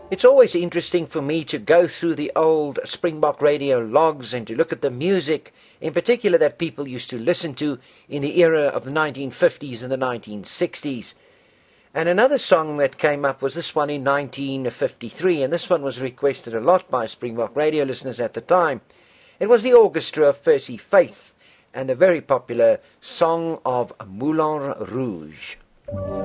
It's always interesting for me to go through the old Springbok radio logs and to look at the music, in particular that people used to listen to in the era of the 1950s and the 1960s. And another song that came up was this one in 1953, and this one was requested a lot by Springbok radio listeners at the time. It was the orchestra of Percy Faith and the very popular Song of Moulin Rouge.